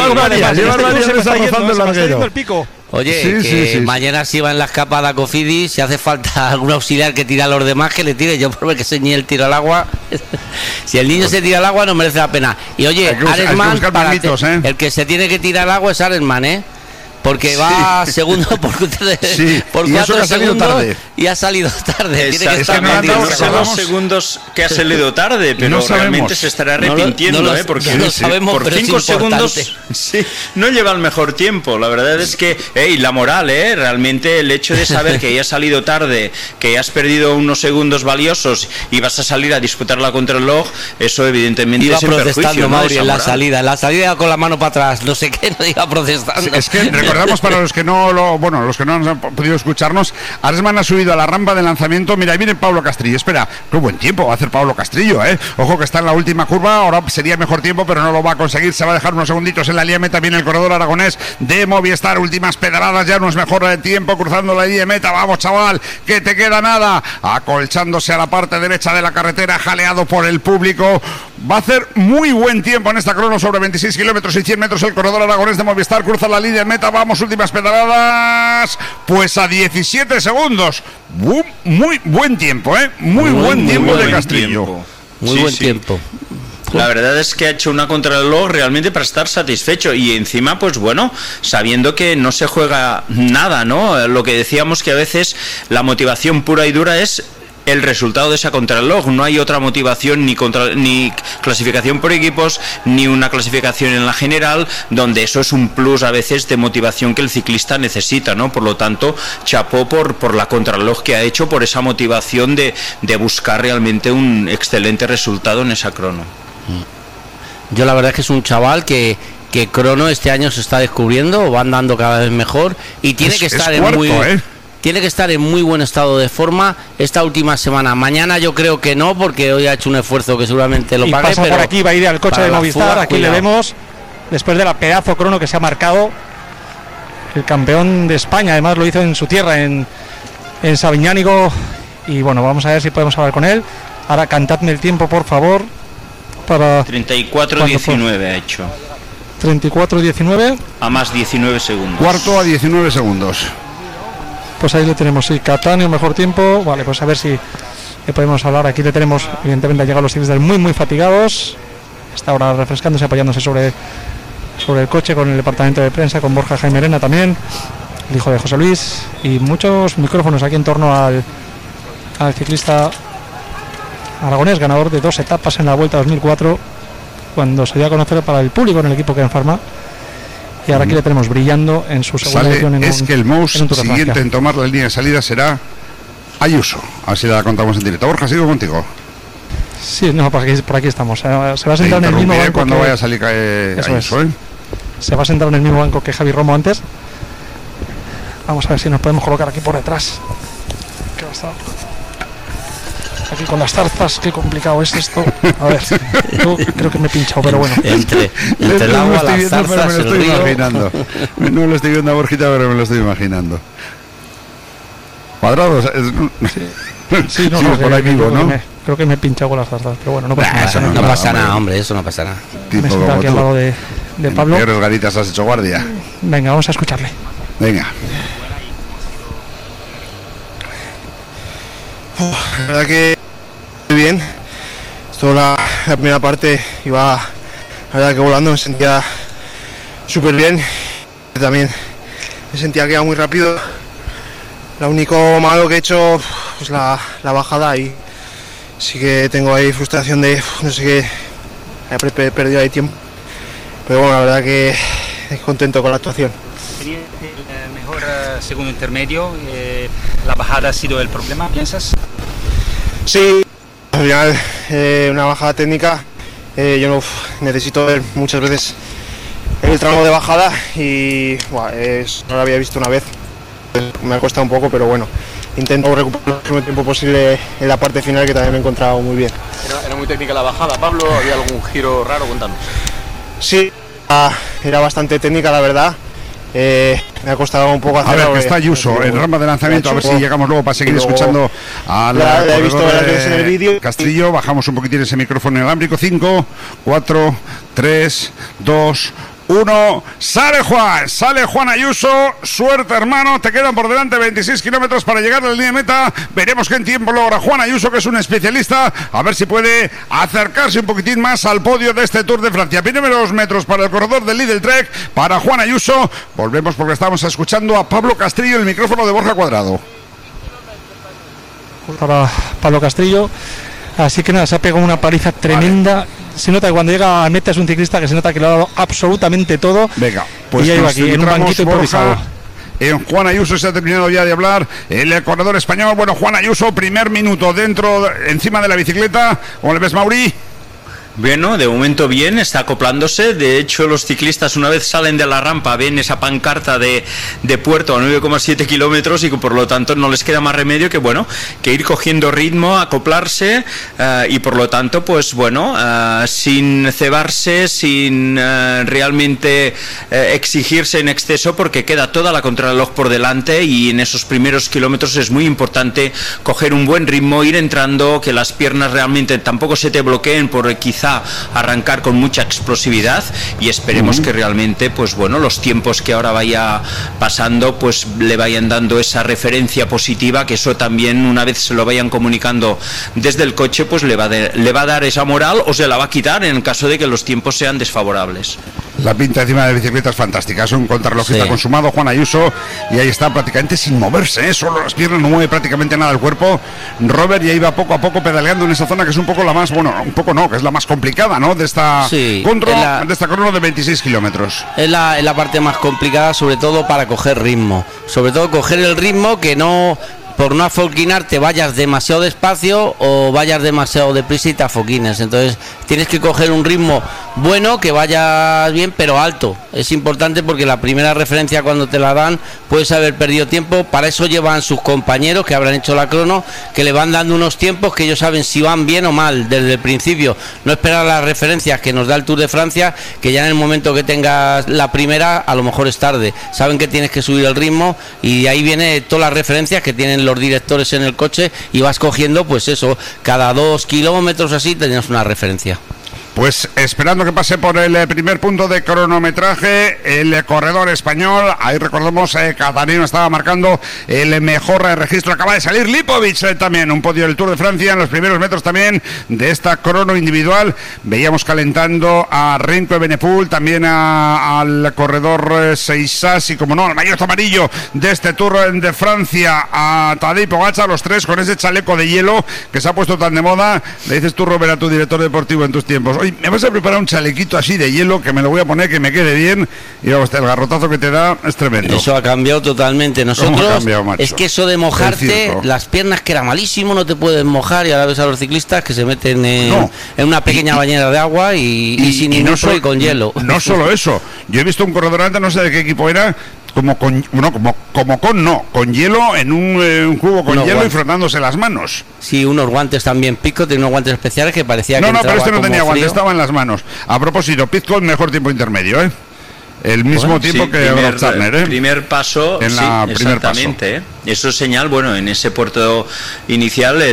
el pico. Oye, mañana si va en la escapada a Cofidis, si hace falta algún auxiliar que tire a los demás, que le tire. Yo por ver que se niñe el tiro al agua. Si el niño se tira al agua no merece la pena. Y oye, Arensman, el que se tiene que tirar al agua es Arensman, ¿eh? Porque va segundo por 4 segundos y ha salido tarde. Tiene que estar no sabemos segundos que ha salido tarde, pero realmente se estará arrepintiendo, porque por 5 segundos no lleva el mejor tiempo. La verdad es que, la moral, realmente el hecho de saber que ya has salido tarde, que has perdido unos segundos valiosos y vas a salir a disputar la contrarreloj, eso evidentemente iba es en perjuicio. Protestando, Mauri, en la salida con la mano para atrás, no sé qué, no iba protestando. Es que recordamos para los que no han podido escucharnos, Arensman ha subido subido a la rampa de lanzamiento. Mira, ahí viene Pablo Castrillo. Espera, qué buen tiempo va a hacer Pablo Castrillo, ¿eh? Ojo que está en la última curva. Ahora sería mejor tiempo, pero no lo va a conseguir. Se va a dejar unos segunditos en la línea meta. Viene el corredor aragonés de Movistar. Últimas pedaladas, ya no es mejor el tiempo cruzando la línea meta. Vamos, chaval, que te queda nada. Acolchándose a la parte derecha de la carretera, jaleado por el público. Va a hacer muy buen tiempo en esta crono sobre 26 kilómetros y 100 metros. El corredor aragonés de Movistar cruza la línea meta. Vamos, últimas pedaladas. Pues a 17 segundos. Muy buen tiempo, ¿eh? Muy buen tiempo de Castrillo. Muy buen tiempo. La verdad es que ha hecho una contrarreloj realmente para estar satisfecho y encima, pues bueno, sabiendo que no se juega nada, ¿no? Lo que decíamos que a veces la motivación pura y dura es el resultado de esa contrarreloj. No hay otra motivación ni clasificación por equipos, ni una clasificación en la general, donde eso es un plus a veces de motivación que el ciclista necesita, ¿no? Por lo tanto, chapó por la contrarreloj que ha hecho, por esa motivación de buscar realmente un excelente resultado en esa crono. Yo la verdad es que es un chaval que crono este año se está descubriendo, va andando cada vez mejor y tiene que estar tiene que estar en muy buen estado de forma esta última semana. Mañana yo creo que no, porque hoy ha hecho un esfuerzo que seguramente lo pague. Pasa pero por aquí, va a ir al coche de Movistar, aquí cuidado. le vemos, después de la pedazo crono que se ha marcado el campeón de España, además lo hizo en su tierra, en Sabiñánigo, y bueno, vamos a ver si podemos hablar con él. Ahora cantadme el tiempo, por favor, para 34-19 ha hecho. 34-19. A más 19 segundos. Cuarto a 19 segundos. Pues ahí le tenemos, sí, Catáneo, mejor tiempo. Vale, pues a ver si le podemos hablar. Aquí le tenemos, evidentemente, han llegado los ciclistas muy fatigados. Está ahora refrescándose, apoyándose sobre el coche con el departamento de prensa, con Borja Jaime Arena también, el hijo de José Luis, y muchos micrófonos aquí en torno al ciclista aragonés, ganador de 2 etapas en la Vuelta 2004, cuando se dio a conocer para el público en el equipo que enferma. Y ahora aquí le tenemos brillando en su segunda edición en es que el Mous siguiente en tomar la línea de salida será Ayuso. Así la contamos en directo. Borja, sigo contigo. Sí, no, por aquí estamos. Se va a sentar en el mismo banco cuando vaya a salir Ayuso, ¿eh? Se va a sentar en el mismo banco que Javi Romo antes. Vamos a ver si nos podemos colocar aquí por detrás. ¿Qué va a estar? Aquí con las zarzas, qué complicado es esto. A ver, yo creo que me he pinchado, pero bueno. Entre el agua, las zarzas, me lo estoy imaginando. No lo estoy viendo a Borjita, pero me lo estoy imaginando. Cuadrados. Sí, no, por ahí vivo, ¿no? Creo que me he pinchado con las zarzas, pero bueno, no pasa nada. Eso no pasa nada, hombre, eso no pasa nada. Me he sentado aquí al lado de Pablo. ¿Qué garitas has hecho guardia? Venga, vamos a escucharle. Venga. La verdad que muy bien. Toda la primera parte iba, la verdad que volando, me sentía súper bien. También me sentía que iba muy rápido. Lo único malo que he hecho es la bajada, y sí que tengo ahí frustración de no sé qué, he perdido ahí tiempo. Pero bueno, la verdad que contento con la actuación. Tenía el mejor segundo intermedio, la bajada ha sido el problema, ¿piensas? Sí, al final una bajada técnica, yo no necesito ver muchas veces el tramo de bajada y no lo había visto una vez, me ha costado un poco, pero bueno, intento recuperar el máximo tiempo posible en la parte final, que también me he encontrado muy bien. Era muy técnica la bajada, Pablo, ¿había algún giro raro? Cuéntanos. Sí, era bastante técnica, la verdad. Me ha costado un poco hacer. A ver, que está Ayuso en rama de lanzamiento, a ver si llegamos luego para seguir escuchando a la he visto en el vídeo. Castrillo. Bajamos un poquitín ese micrófono inalámbrico. 5, 4, 3, 2, 1. Sale Juan Ayuso. Suerte, hermano, te quedan por delante 26 kilómetros para llegar a la línea de meta. Veremos qué tiempo logra Juan Ayuso, que es un especialista, a ver si puede acercarse un poquitín más al podio de este Tour de Francia. Primeros metros para el corredor del Lidl Trek, para Juan Ayuso. Volvemos porque estamos escuchando a Pablo Castrillo, el micrófono de Borja Cuadrado. Para Pablo Castrillo. Así que nada, se ha pegado una paliza tremenda. Vale. Se nota que cuando llega a meta es un ciclista que se nota que lo ha dado absolutamente todo. Venga, pues y ya iba aquí en un banquito improvisado. En Juan Ayuso se ha terminado ya de hablar el corredor español. Bueno, Juan Ayuso, primer minuto encima de la bicicleta. ¿Cómo le ves, Mauri? Bueno, de momento bien, está acoplándose. De hecho, los ciclistas una vez salen de la rampa ven esa pancarta de puerto a 9,7 kilómetros y que por lo tanto no les queda más remedio que bueno, que ir cogiendo ritmo, acoplarse y por lo tanto pues bueno, sin cebarse, sin realmente exigirse en exceso, porque queda toda la contrarreloj por delante y en esos primeros kilómetros es muy importante coger un buen ritmo, ir entrando, que las piernas realmente tampoco se te bloqueen por quizá arrancar con mucha explosividad, y esperemos que realmente pues bueno, los tiempos que ahora vaya pasando pues le vayan dando esa referencia positiva, que eso también una vez se lo vayan comunicando desde el coche pues le va a dar esa moral o se la va a quitar en el caso de que los tiempos sean desfavorables. La pinta encima de la bicicleta es fantástica, es un contrarrelojista consumado, Juan Ayuso, y ahí está prácticamente sin moverse, ¿eh? Solo las piernas, no mueve prácticamente nada el cuerpo. Robert ya iba poco a poco pedaleando en esa zona que es un poco la más, bueno, un poco no, que es la más complicada, ¿no? De esta de esta crono de 26 kilómetros. Es la parte más complicada, sobre todo para coger ritmo, sobre todo coger el ritmo, que no, por no afoquinar, te vayas demasiado despacio o vayas demasiado deprisa y te afoquines. Entonces tienes que coger un ritmo bueno, que vayas bien pero alto. Es importante porque la primera referencia cuando te la dan puedes haber perdido tiempo. Para eso llevan sus compañeros que habrán hecho la crono, que le van dando unos tiempos que ellos saben si van bien o mal desde el principio. No esperar las referencias que nos da el Tour de Francia, que ya en el momento que tengas la primera a lo mejor es tarde. Saben que tienes que subir el ritmo y de ahí viene todas las referencias que tienen los directores en el coche, y vas cogiendo pues eso, cada 2 kilómetros así tenemos una referencia. Pues esperando que pase por el primer punto de cronometraje el corredor español. Ahí recordamos, Catarino estaba marcando el mejor registro. Acaba de salir Lipovic también, un podio del Tour de Francia en los primeros metros también de esta crono individual. Veíamos calentando a Renko Evenepoel, también al corredor Seissas y como no, al maillot amarillo de este Tour de Francia, a Tadej Pogačar, los tres con ese chaleco de hielo que se ha puesto tan de moda. Le dices tú, Robert, a tu director deportivo en tus tiempos: oye, me vas a preparar un chalequito así de hielo que me lo voy a poner, que me quede bien, y vamos, el garrotazo que te da es tremendo. Eso ha cambiado totalmente. Nosotros, es que eso de mojarte, las piernas, que era malísimo, no te puedes mojar, y ahora ves a los ciclistas que se meten en una pequeña bañera de agua y sin ningún y con hielo. No solo eso, yo he visto un corredor antes, no sé de qué equipo era, con hielo en un cubo con hielo y frotándose las manos. Sí, unos guantes también. Pitcock tenía unos guantes especiales que parecía que entraba. No, pero este no tenía guantes, frío. estaba en las manos. A propósito, Pitcock mejor tiempo intermedio, el mismo tiempo que primer, Turner, primer paso en la primer exactamente paso. Eso es señal, bueno, en ese puerto inicial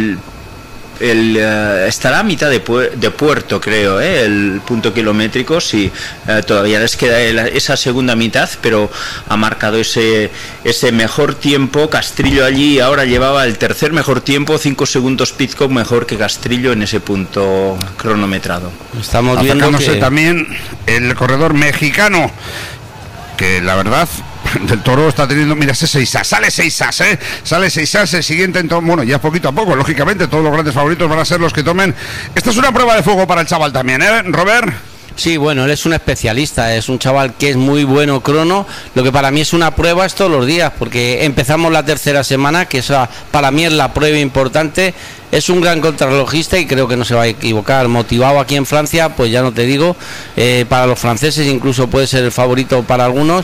estará a mitad de puerto, creo, el punto kilométrico, sí, todavía les queda esa segunda mitad, pero ha marcado ese mejor tiempo. Castrillo allí ahora llevaba el tercer mejor tiempo, 5 segundos Pitcock mejor que Castrillo en ese punto cronometrado. Estamos viendo que también el corredor mexicano, que la verdad del Toro está teniendo, mira, ese Seissas, sale Seissas, el siguiente, bueno, ya poquito a poco, lógicamente todos los grandes favoritos van a ser los que tomen. Esta es una prueba de fuego para el chaval también, Robert. Sí, bueno, él es un especialista, es un chaval que es muy bueno crono. Lo que para mí es una prueba es todos los días, porque empezamos la tercera semana, que esa para mí es la prueba importante. Es un gran contrarrelojista y creo que no se va a equivocar. Motivado aquí en Francia, pues ya no te digo, para los franceses incluso puede ser el favorito para algunos.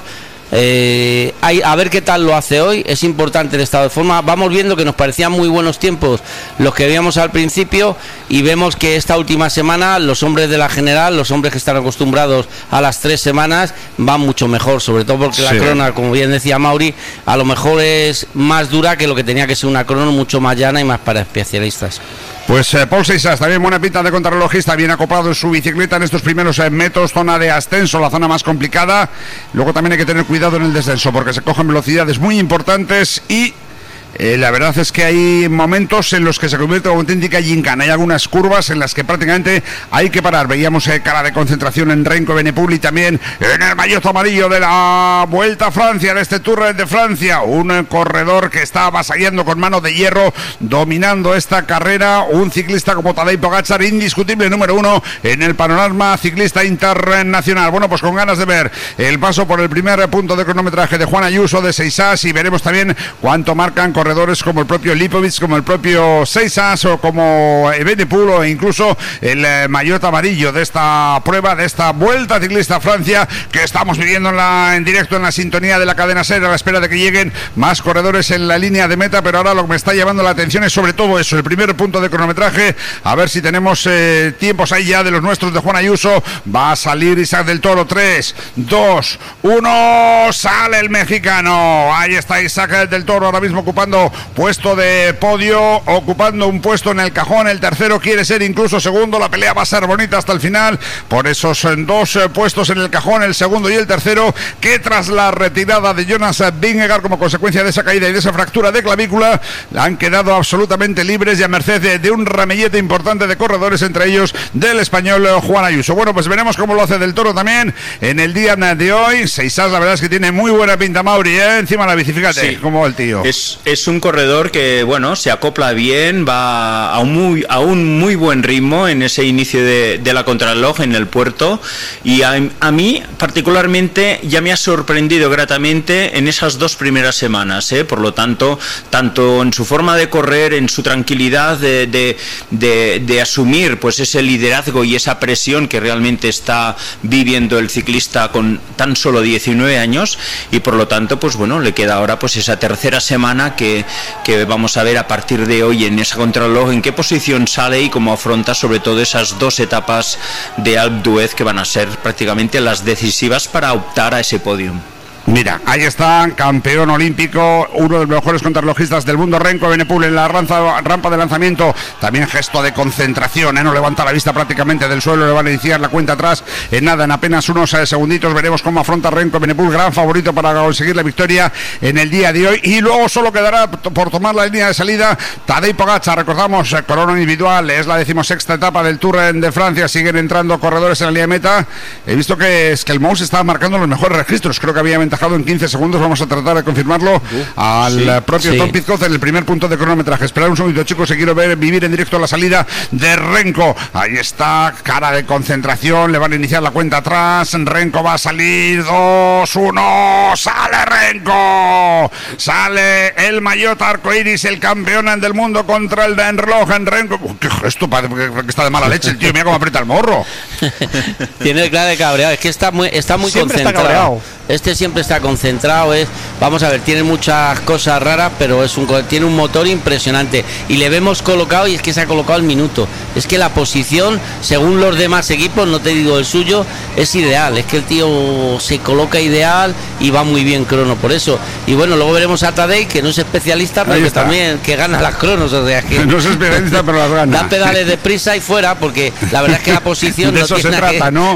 A ver qué tal lo hace hoy. Es importante el estado de forma. Vamos viendo que nos parecían muy buenos tiempos los que veíamos al principio, y vemos que esta última semana los hombres de la general, los hombres que están acostumbrados a las 3 semanas, van mucho mejor, sobre todo porque la crona, como bien decía Mauri, a lo mejor es más dura que lo que tenía que ser una crona, mucho más llana y más para especialistas. Pues Paul Seissas, también buena pinta de contrarrelojista, bien acoplado en su bicicleta en estos primeros metros, zona de ascenso, la zona más complicada. Luego también hay que tener cuidado en el descenso porque se cogen velocidades muy importantes y la verdad es que hay momentos en los que se convierte en auténtica gincana. Hay algunas curvas en las que prácticamente hay que parar. Veíamos cara de concentración en Renko Evenepoel y también en el maillot amarillo de la Vuelta a Francia, de este Tour de Francia. Un corredor que está avasallando con mano de hierro, dominando esta carrera. Un ciclista como Tadej Pogačar, indiscutible número 1 en el panorama ciclista internacional. Bueno, pues con ganas de ver el paso por el primer punto de cronometraje de Juan Ayuso, de Seissas, y veremos también cuánto marcan con corredores como el propio Lipovic, como el propio Seisas o como Evenepoel o incluso el maillot amarillo de esta prueba, de esta Vuelta Ciclista a Francia que estamos viviendo en directo en la sintonía de la cadena SER, a la espera de que lleguen más corredores en la línea de meta. Pero ahora lo que me está llamando la atención es sobre todo eso, el primer punto de cronometraje, a ver si tenemos tiempos ahí ya de los nuestros de Juan Ayuso. Va a salir Isaac del Toro, 3, 2, 1, sale el mexicano, ahí está Isaac del Toro ahora mismo ocupando puesto de podio, ocupando un puesto en el cajón, el tercero quiere ser incluso segundo, la pelea va a ser bonita hasta el final por esos dos puestos en el cajón, el segundo y el tercero, que tras la retirada de Jonas Vingegaard como consecuencia de esa caída y de esa fractura de clavícula, han quedado absolutamente libres y a merced de un ramillete importante de corredores, entre ellos del español Juan Ayuso. Bueno, pues veremos cómo lo hace del Toro también en el día de hoy. Seisas, la verdad es que tiene muy buena pinta, Mauri, encima de la bici, fíjate sí, cómo va el tío. Es un corredor que, bueno, se acopla bien, va a un muy buen ritmo en ese inicio de la contrarreloj en el puerto, y a mí particularmente ya me ha sorprendido gratamente en esas 2 primeras semanas, por lo tanto, tanto en su forma de correr, en su tranquilidad de asumir pues ese liderazgo y esa presión que realmente está viviendo el ciclista con tan solo 19 años, y por lo tanto pues bueno, le queda ahora pues esa tercera semana que vamos a ver a partir de hoy en esa contrarreloj en qué posición sale y cómo afronta sobre todo esas 2 etapas de Alpe d'Huez que van a ser prácticamente las decisivas para optar a ese podio. Mira, ahí está, campeón olímpico, uno de los mejores contrarrelojistas del mundo, Renko Evenepoel en la rampa de lanzamiento, también gesto de concentración, no levanta la vista prácticamente del suelo, le van a iniciar la cuenta atrás en nada, en apenas unos segunditos, veremos cómo afronta Renko Evenepoel, gran favorito para conseguir la victoria en el día de hoy, y luego solo quedará por tomar la línea de salida Tadej Pogačar, recordamos, corona individual, es la 16ª etapa del Tour de Francia, siguen entrando corredores en la línea de meta, he visto que el Mouse estaba marcando los mejores registros, creo que había aventajado en 15 segundos, vamos a tratar de confirmarlo al propio Tom Pidcock en el primer punto de cronometraje. Esperar un segundito, chicos, que quiero vivir en directo la salida de Renko. Ahí está, cara de concentración, le van a iniciar la cuenta atrás, Renko va a salir, 2, 1, sale Renko, sale el maillot arcoiris, el campeón del mundo contra el reloj en Renko. Qué gesto, parece que está de mala leche el tío, mira cómo aprieta el morro. Tiene cara de cabreado, es que está muy concentrado. Este siempre está concentrado, vamos a ver, tiene muchas cosas raras, pero tiene un motor impresionante y le vemos colocado, y es que se ha colocado al minuto. Es que la posición, según los demás equipos, no te digo el suyo, es ideal. Es que el tío se coloca ideal y va muy bien crono, por eso. Y bueno, luego veremos a Tadej, que no es especialista, pero que también que gana las cronos, o sea que no es especialista, pero las gana. Da pedales de prisa y fuera, porque la verdad es que la posición de no eso tiene se trata, ¿no?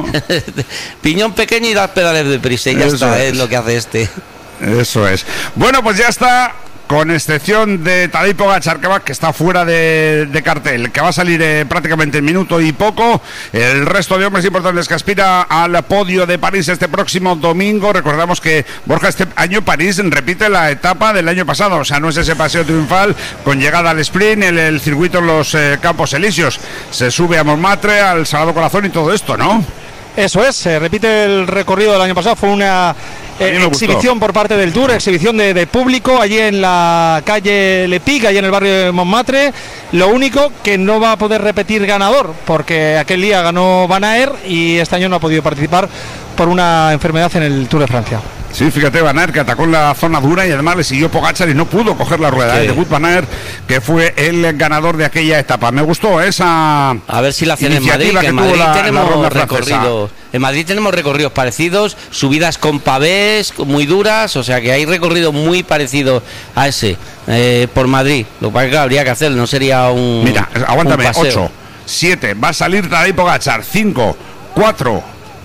Piñón pequeño y das pedales de prisa y ya está. Es lo que hace este. Eso es. Bueno, pues ya está, con excepción de Tadej Pogačar, que está fuera de cartel, que va a salir prácticamente en minuto y poco. El resto de hombres importantes que aspira al podio de París este próximo domingo. Recordamos que, Borja, este año París repite la etapa del año pasado, o sea, no es ese paseo triunfal con llegada al sprint, el circuito en los Campos Elíseos. Se sube a Montmartre, al Sagrado Corazón y todo esto, ¿no? Eso es, se repite el recorrido del año pasado, fue una exhibición por parte del Tour, exhibición de público allí en la calle Le Pic, allí en el barrio de Montmartre. Lo único que no va a poder repetir ganador, porque aquel día ganó Van Aert y este año no ha podido participar por una enfermedad en el Tour de Francia. Sí, fíjate, Van Aert, que atacó en la zona dura y además le siguió Pogačar y no pudo coger la rueda. De Wout Van Aert, que fue el ganador de aquella etapa. Me gustó esa. A ver si la hacen en Madrid, que en Madrid tenemos recorridos. En Madrid tenemos recorridos parecidos, subidas con pavés muy duras, o sea que hay recorridos muy parecidos a ese por Madrid. Lo que habría que hacer, no sería un. Mira, aguántame, 8, 7, va a salir Tadej Pogačar, 5, 4,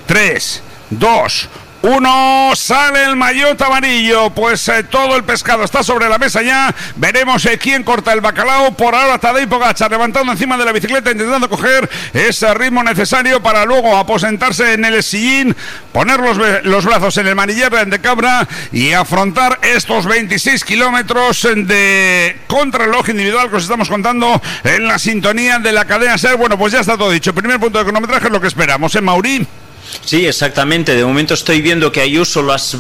3, 2, 1, sale el maillot amarillo, pues todo el pescado está sobre la mesa ya, veremos quién corta el bacalao. Por ahora Tadej Pogačar levantando encima de la bicicleta, intentando coger ese ritmo necesario para luego aposentarse en el sillín, poner los brazos en el manillar de cabra y afrontar estos 26 kilómetros de contrarreloj individual que os estamos contando en la sintonía de la cadena SER. Bueno, pues ya está todo dicho, primer punto de cronometraje es lo que esperamos, Mauri. Sí, exactamente. De momento estoy viendo que Ayuso las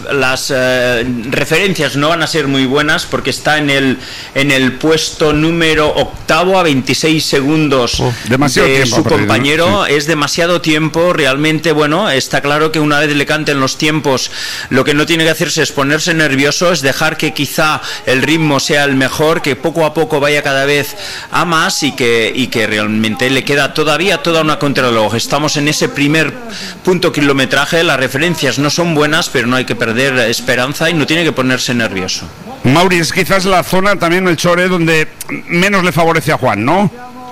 referencias no van a ser muy buenas porque está en el puesto número 8 a 26 segundos demasiado de tiempo su compañero. Sí. Es demasiado tiempo. Realmente, bueno, está claro que una vez le canten los tiempos, lo que no tiene que hacerse es ponerse nervioso, es dejar que quizá el ritmo sea el mejor, que poco a poco vaya cada vez a más y que realmente le queda todavía toda una contrarreloj. Estamos en ese primer punto kilometraje, las referencias no son buenas, pero no hay que perder esperanza y no tiene que ponerse nervioso. Mauri, es quizás la zona también el Chore donde menos le favorece a Juan, ¿no?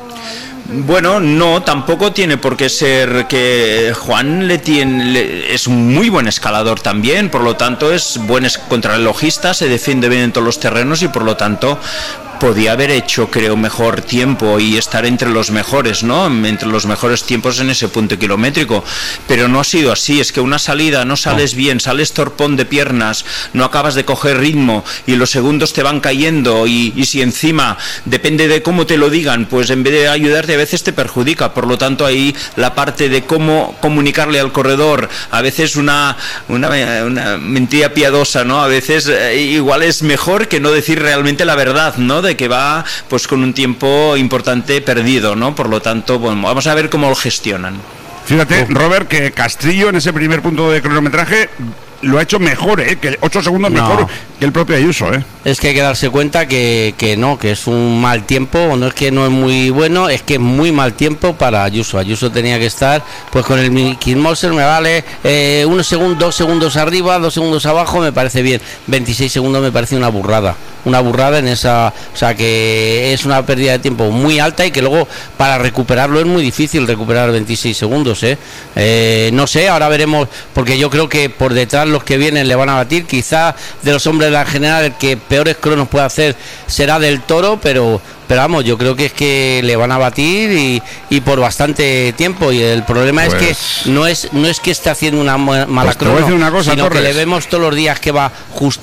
Bueno, no, tampoco tiene por qué ser que Juan es un muy buen escalador también, por lo tanto es buen contrarrelojista, se defiende bien en todos los terrenos y por lo tanto podía haber hecho, creo, mejor tiempo y estar entre los mejores, ¿no? Entre los mejores tiempos en ese punto kilométrico, pero no ha sido así. Es que una salida no sales bien, sales torpón de piernas, no acabas de coger ritmo y los segundos te van cayendo y si encima depende de cómo te lo digan, pues en vez de ayudarte a veces te perjudica. Por lo tanto, ahí la parte de cómo comunicarle al corredor, a veces una mentira piadosa, ¿no? A veces igual es mejor que no decir realmente la verdad, ¿no? De que va pues con un tiempo importante perdido, ¿no? Por lo tanto, bueno, vamos a ver cómo lo gestionan. Fíjate, Robert, que Castrillo en ese primer punto de cronometraje lo ha hecho mejor, que 8 segundos mejor que el propio Ayuso, Es que hay que darse cuenta que es un mal tiempo, no es que no es muy bueno, es que es muy mal tiempo para Ayuso. Ayuso tenía que estar pues con el Mickey Moser, me vale 1 segundo, 2 segundos arriba, 2 segundos abajo, me parece bien. 26 segundos me parece una burrada en esa, o sea que es una pérdida de tiempo muy alta y que luego para recuperarlo es muy difícil recuperar 26 segundos, no sé, ahora veremos, porque yo creo que por detrás los que vienen le van a batir, quizá de los hombres de la general el que peores cronos puede hacer será Del Toro, pero vamos, yo creo que es que le van a batir y por bastante tiempo, y el problema es que no es que esté haciendo una mala crono, una cosa, sino Torres, que le vemos todos los días que va justito